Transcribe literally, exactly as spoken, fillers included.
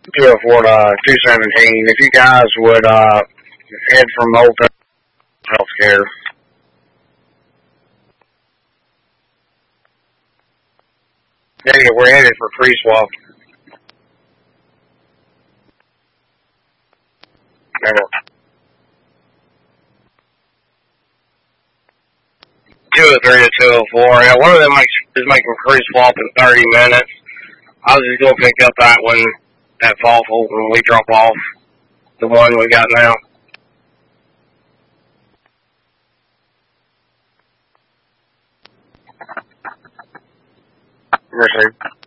two oh four to two seventeen. If you guys would uh, head from Old Healthcare. Yeah, we're headed for pre-swap. two oh three to two oh four. Yeah, one of them makes, is making pre-swap in thirty minutes. I was just going to pick up that one at Fawful when we drop off the one we got now. Received.